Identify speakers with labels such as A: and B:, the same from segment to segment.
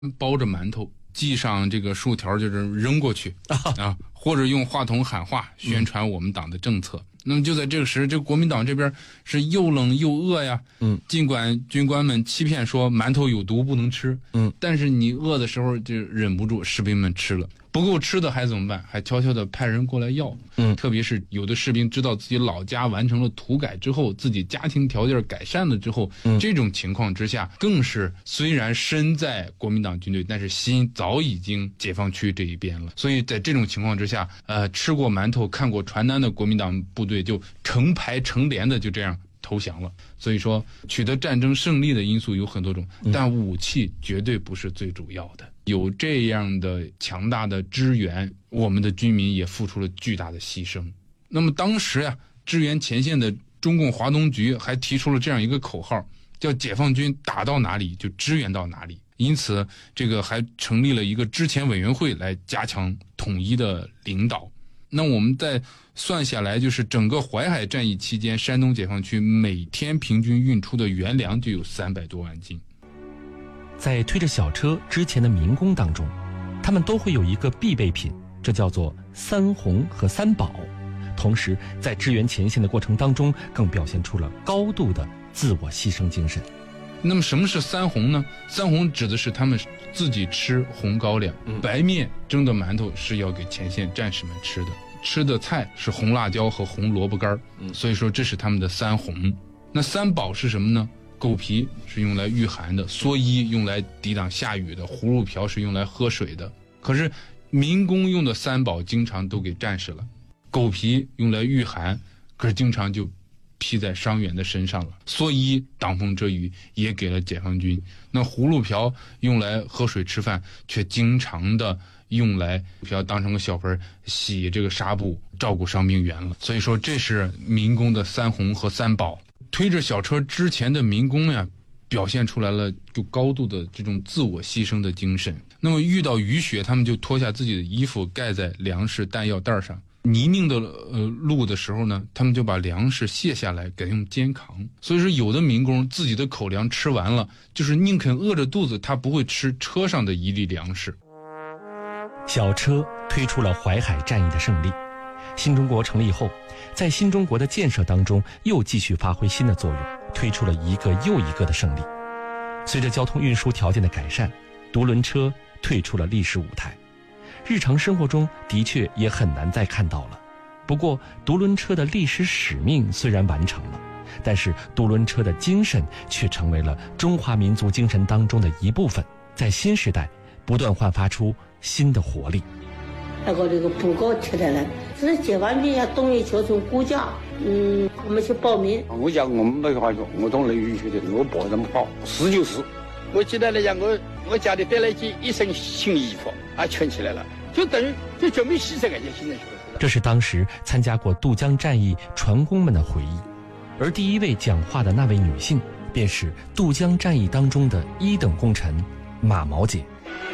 A: 包着馒头，系上这个竖条，就是扔过去啊，或者用话筒喊话宣传我们党的政策。那么就在这个时，这个国民党这边是又冷又饿呀。尽管军官们欺骗说馒头有毒不能吃，但是你饿的时候就忍不住，士兵们吃了。不够吃的还怎么办？还悄悄地派人过来要。特别是有的士兵知道自己老家完成了土改之后，自己家庭条件改善了之后，这种情况之下，更是虽然身在国民党军队，但是心早已经解放区这一边了。所以在这种情况之下，吃过馒头看过传单的国民党部队就成排成连的就这样投降了。所以说取得战争胜利的因素有很多种，但武器绝对不是最主要的。有这样的强大的支援，我们的军民也付出了巨大的牺牲。那么当时呀，支援前线的中共华东局还提出了这样一个口号，叫解放军打到哪里就支援到哪里。因此这个还成立了一个支前委员会来加强统一的领导。那我们再算下来，就是整个淮海战役期间，山东解放区每天平均运出的原粮就有300多万斤。
B: 在推着小车之前的民工当中，他们都会有一个必备品，这叫做三红和三宝。同时在支援前线的过程当中，更表现出了高度的自我牺牲精神。
A: 那么什么是三红呢？三红指的是他们自己吃红高粱，白面蒸的馒头是要给前线战士们吃的，吃的菜是红辣椒和红萝卜干，所以说这是他们的三红。那三宝是什么呢？狗皮是用来御寒的，蓑衣用来抵挡下雨的，葫芦瓢是用来喝水的。可是民工用的三宝经常都给战士了，狗皮用来御寒，可是经常就披在伤员的身上了，蓑衣挡风遮雨也给了解放军。那葫芦瓢用来喝水吃饭，却经常的用来瓢当成个小盆洗这个纱布，照顾伤病员了。所以说这是民工的三红和三宝。推着小车之前的民工呀，表现出来了就高度的这种自我牺牲的精神。那么遇到雨雪，他们就脱下自己的衣服盖在粮食弹药袋上，泥泞的路的时候呢，他们就把粮食卸下来给用肩扛。所以说有的民工自己的口粮吃完了，就是宁肯饿着肚子，他不会吃车上的一粒粮食。
B: 小车推出了淮海战役的胜利。新中国成立后，在新中国的建设当中又继续发挥新的作用，推出了一个又一个的胜利。随着交通运输条件的改善，独轮车退出了历史舞台，日常生活中的确也很难再看到了。不过独轮车的历史使命虽然完成了，但是独轮车的精神却成为了中华民族精神当中的一部分，在新时代不断焕发出新的活力。
C: 那个布告贴来了，这是解放军要动员学生估价，我们去报名。
D: 我讲我们没话说，我懂能允许的，我不能跑，是就是。我记得来讲，我家里带了一身新衣服啊，穿起来了，就等于就准备牺牲人家现在说的。
B: 这是当时参加过渡江战役船工们的回忆，而第一位讲话的那位女性，便是渡江战役当中的一等功臣马毛姐。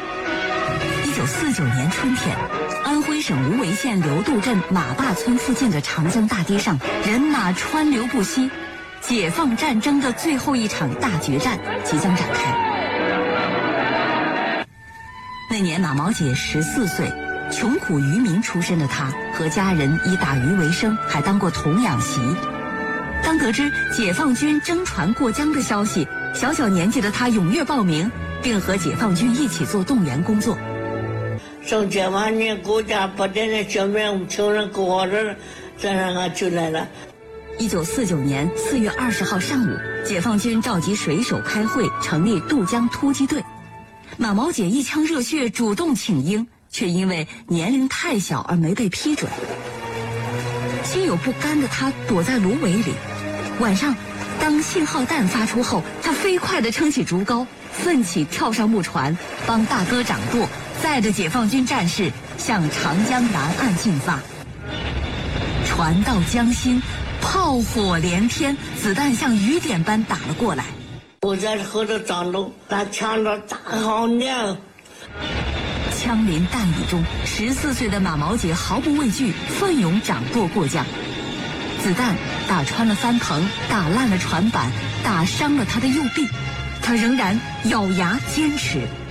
E: 1949年春天，安徽省无为县刘渡镇马坝村附近的长江大堤上，人马川流不息，解放战争的最后一场大决战即将展开。那年马毛姐14岁，穷苦渔民出身的她和家人以打鱼为生，还当过童养媳。当得知解放军征船过江的消息，小小年纪的她踊跃报名，并和解放军一起做动员工作。
C: 从解放军国家不断的救命，穷人过日，这让他就来了。
E: 1949年4月20号上午，解放军召集水手开会，成立渡江突击队。马毛姐一腔热血主动请缨，却因为年龄太小而没被批准。心有不甘的她躲在芦苇里。晚上，当信号弹发出后，她飞快地撑起竹篙，奋起跳上木船，帮大哥掌舵，载着解放军战士向长江南岸进发。船到江心，炮火连天，子弹像雨点般打了过来。
C: 我在河头长路，那枪着大好亮。
E: 枪林弹雨中，14岁的马毛姐毫不畏惧，奋勇掌舵过江。子弹打穿了帆篷，打烂了船板，打伤了她的右臂，她仍然咬牙坚持。